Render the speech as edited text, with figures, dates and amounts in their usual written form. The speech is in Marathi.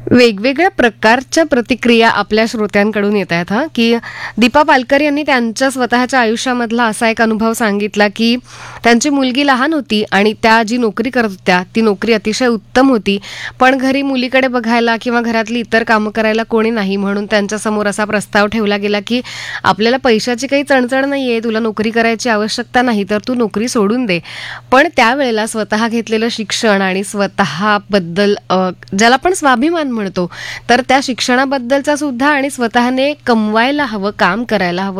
वेगवेगळ्या प्रकारच्या प्रतिक्रिया आपल्या श्रोत्यांकडून येत आहेत की दीपा पालकर यांनी त्यांच्या स्वतःच्या आयुष्यामधला असा एक अनुभव सांगितला की त्यांची मुलगी लहान होती आणि त्या जी नोकरी करत होत्या ती नोकरी अतिशय उत्तम होती, पण घरी मुलीकडे बघायला किंवा घरातली इतर कामं करायला कोणी नाही, म्हणून त्यांच्यासमोर असा प्रस्ताव ठेवला गेला की आपल्याला पैशाची काही चणचण नाहीये, तुला नोकरी करायची आवश्यकता नाही तर तू नोकरी सोडून दे. पण त्यावेळेला स्वतः घेतलेलं शिक्षण आणि स्वतःबद्दल ज्याला आपण स्वाभिमान म्हणतो, तर त्या शिक्षणाबद्दलचा सुद्धा आणि स्वतःने कमवायला हवं, काम करायला हवं